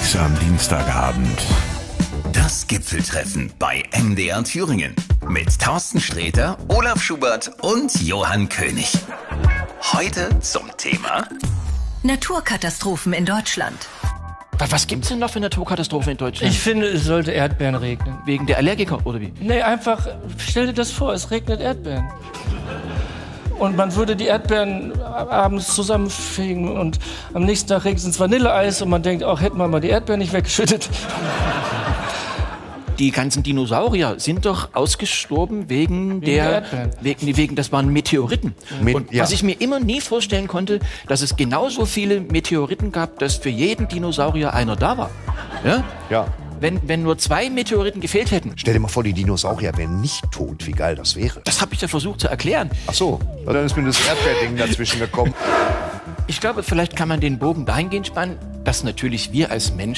News am Dienstagabend. Das Gipfeltreffen bei MDR Thüringen mit Thorsten Sträter, Olaf Schubert und Johann König. Heute zum Thema Naturkatastrophen in Deutschland. Was gibt's denn noch für Naturkatastrophen in Deutschland? Ich finde, es sollte Erdbeeren regnen. Wegen der Allergiker, oder wie? Nee, einfach, stell dir das vor, es regnet Erdbeeren. Und man würde die Erdbeeren abends zusammenfegen und am nächsten Tag regnet es Vanilleeis und man denkt, auch hätten wir mal die Erdbeeren nicht weggeschüttet. Die ganzen Dinosaurier sind doch ausgestorben wegen das waren Meteoriten. Was ich mir immer nie vorstellen konnte, dass es genauso viele Meteoriten gab, dass für jeden Dinosaurier einer da war. Ja? Ja. Wenn nur 2 Meteoriten gefehlt hätten. Stell dir mal vor, die Dinosaurier wären nicht tot. Wie geil das wäre. Das habe ich ja versucht zu erklären. Ach so, dann ist mir das Erdbeerding dazwischen gekommen. Ich glaube, vielleicht kann man den Bogen dahingehend spannen, dass natürlich wir als Menschen